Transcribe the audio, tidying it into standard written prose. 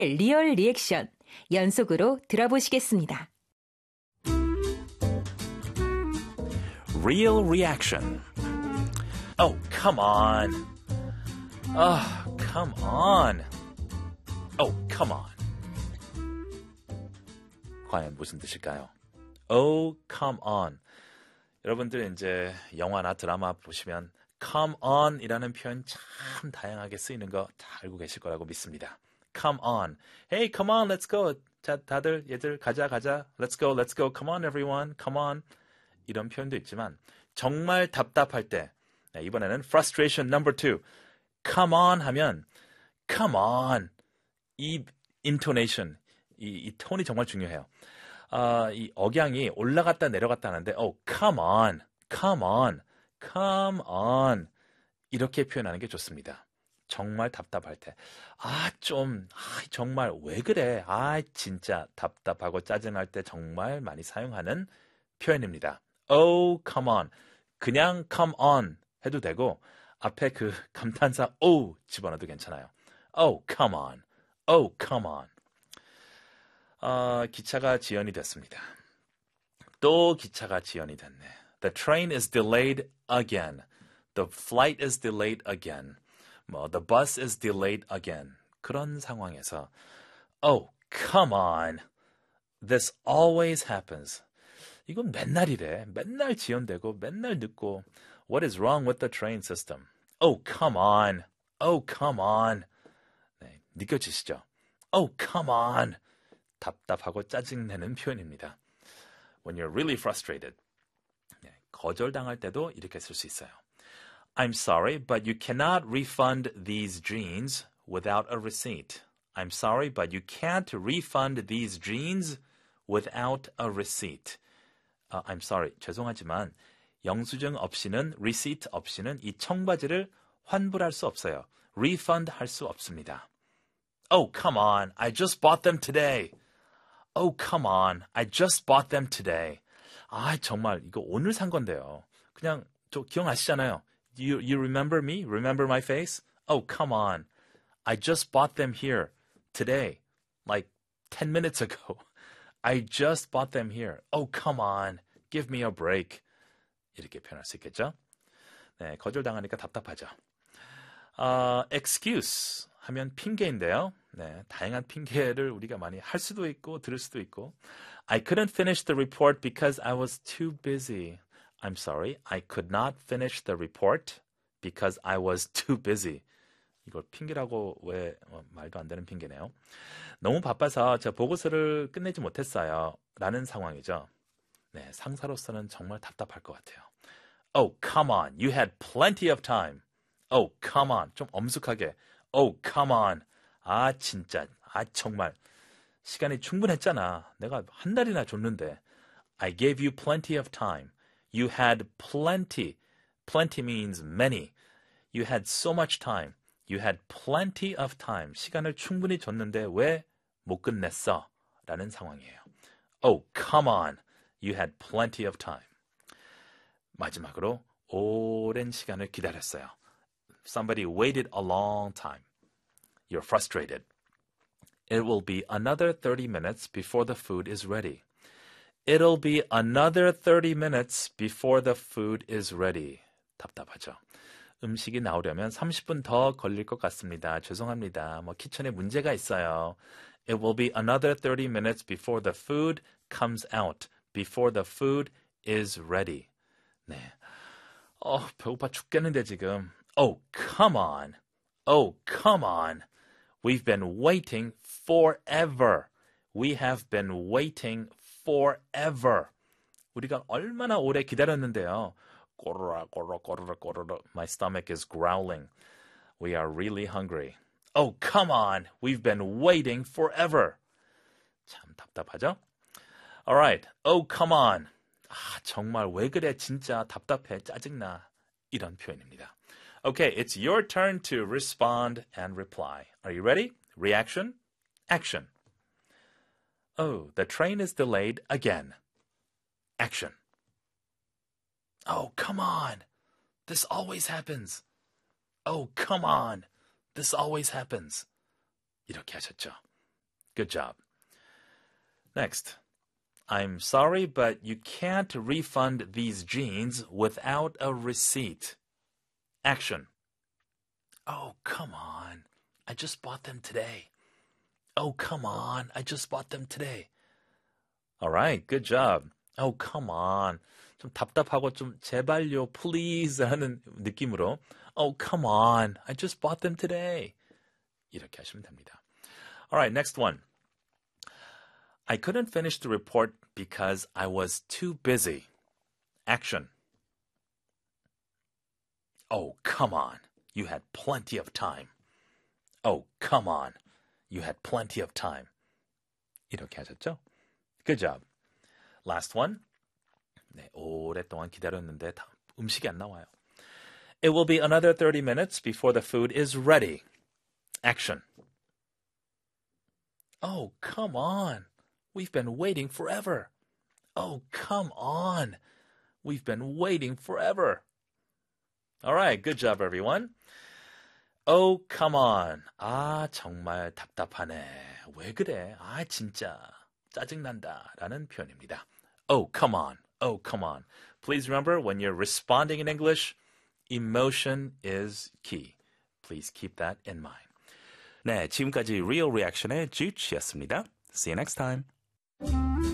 리얼 리액션 연속으로 들어보시겠습니다. Real reaction. Oh, come on. Oh, come on. Oh, come on. 과연 무슨 뜻일까요? Oh, come on. 여러분들 이제 영화나 드라마 보시면 come on 이라는 표현 참 다양하게 쓰이는 거 다 알고 계실 거라고 믿습니다. Come on. Hey, come on, let's go. 자, 다들 얘들 가자. Let's go. Come on, everyone. Come on. 이런 표현도 있지만 정말 답답할 때 이번에는 frustration number 2. Come on 하면 come on. 이 intonation, 이 톤이 정말 중요해요. 이 억양이 올라갔다 내려갔다 하는데 come on 이렇게 표현하는 게 좋습니다. 정말 답답할 때 정말 왜 그래? 진짜 답답하고 짜증날 때 정말 많이 사용하는 표현입니다. Oh, come on. 그냥 come on 해도 되고 앞에 그 감탄사 oh 집어넣어도 괜찮아요. Oh, come on. Oh, come on. 기차가 지연이 됐습니다. 또 기차가 지연이 됐네. The train is delayed again. The flight is delayed again. The bus is delayed again. 그런 상황에서 Oh, come on. This always happens. 이건 맨날이래. 맨날 지연되고 맨날 늦고. What is wrong with the train system? Oh, come on. Oh, come on. 네, 느껴지시죠? Oh, come on. 답답하고 짜증내는 표현입니다. When you're really frustrated. 네, 거절당할 때도 이렇게 쓸 수 있어요. I'm sorry, but you cannot refund these jeans without a receipt. I'm sorry, but you can't refund these jeans without a receipt. I'm sorry, 죄송하지만 영수증 없이는, receipt 없이는 이 청바지를 환불할 수 없어요. refund 할 수 없습니다. Oh, come on, I just bought them today. Oh, come on, I just bought them today. 정말 이거 오늘 산 건데요. 그냥 저 기억나시잖아요. You remember me? Remember my face? Oh, come on. I just bought them here today, like 10 minutes ago. I just bought them here. Oh, come on. Give me a break. 이렇게 표현할 수 있겠죠? 네, 거절당하니까 답답하죠. Excuse 하면 핑계인데요. 네, 다양한 핑계를 우리가 많이 할 수도 있고 들을 수도 있고. I couldn't finish the report because I was too busy. I'm sorry, I could not finish the report because I was too busy. 이걸 핑계라고 왜 말도 안 되는 핑계네요. 너무 바빠서 저 보고서를 끝내지 못했어요. 라는 상황이죠. 네, 상사로서는 정말 답답할 것 같아요. Oh, come on. You had plenty of time. Oh, come on. 좀 엄숙하게. Oh, come on. 진짜. 정말. 시간이 충분했잖아. 내가 한 달이나 줬는데. I gave you plenty of time. You had plenty. Plenty means many. You had so much time. You had plenty of time. 시간을 충분히 줬는데 왜 못 끝냈어? 라는 상황이에요. Oh, come on. You had plenty of time. 마지막으로 오랜 시간을 기다렸어요. Somebody waited a long time. You're frustrated. It will be another 30 minutes before the food is ready. It'll be another 30 minutes before the food is ready. 답답하죠. 음식이 나오려면 30분 더 걸릴 것 같습니다. 죄송합니다. 키친에 문제가 있어요. It will be another 30 minutes before the food comes out. Before the food is ready. 네. 배고파 죽겠는데 지금. Oh, come on. Oh, come on. We've been waiting forever. We have been waiting forever. 우리가 얼마나 오래 기다렸는데요. 꼬르르 꼬르르 꼬르르 꼬르르. My stomach is growling. We are really hungry. Oh, come on. We've been waiting forever. 참 답답하죠? Alright. Oh, come on. 정말 왜 그래? 진짜 답답해. 짜증나. 이런 표현입니다. Okay, it's your turn to respond and reply. Are you ready? Reaction, action. Oh, the train is delayed again. Action. Oh, come on. This always happens. Oh, come on. This always happens. 이렇게 하셨죠. Good job. Next. I'm sorry, but you can't refund these jeans without a receipt. Action. Oh, come on. I just bought them today. Oh, come on. I just bought them today. All right, good job. Oh, come on. 좀 답답하고 좀 제발요, please 하는 느낌으로 Oh, come on. I just bought them today. 이렇게 하시면 됩니다. All right, next one. I couldn't finish the report because I was too busy. Action. Oh, come on. You had plenty of time. Oh, come on. You had plenty of time. 이렇게 하셨죠? Good job. Last one. 네, 오랫동안 기다렸는데 음식이 안 나와요. It will be another 30 minutes before the food is ready. Action. Oh, come on. We've been waiting forever. Oh, come on. We've been waiting forever. All right, good job, everyone. Oh, come on. 아, 정말 답답하네. 왜 그래? 아, 진짜 짜증난다. 라는 표현입니다. Oh, come on. Oh, come on. Please remember, when you're responding in English, emotion is key. Please keep that in mind. 네, 지금까지 Real Reaction의 Juche였습니다. See you next time.